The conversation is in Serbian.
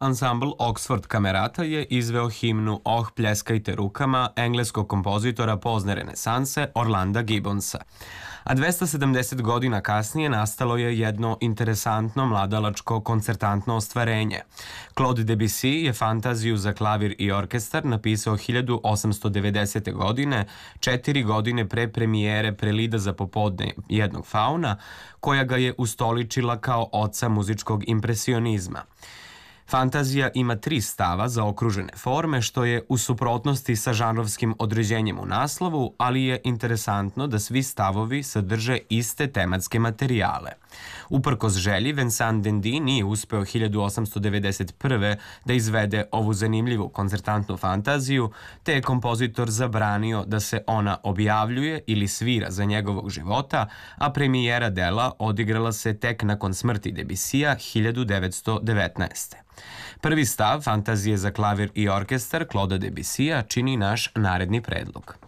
Ansambl Oxford Kamerata je izveo himnu Oh, pljeskajte rukama engleskog kompozitora pozne renesanse Orlanda Gibbonsa. A 270 godina kasnije nastalo je jedno interesantno mladalačko koncertantno ostvarenje. Claude Debussy je fantaziju za klavir i orkestar napisao 1890. godine, 4 godine pre premijere Prelida za popodne jednog fauna, koja ga je ustoličila kao oca muzičkog impresionizma. Fantazija ima 3 stava zaokružene forme, što je u suprotnosti sa žanrovskim određenjem u naslovu, ali je interesantno da svi stavovi sadrže iste tematske materijale. Uprkos želji, Vincent d'Indy nije uspeo 1891. da izvede ovu zanimljivu koncertantnu fantaziju, te je kompozitor zabranio da se ona objavljuje ili svira za njegovog života, a premijera dela odigrala se tek nakon smrti Debussija 1919. Prvi stav fantazije za klavir i orkestar Claude Debussija čini naš naredni predlog.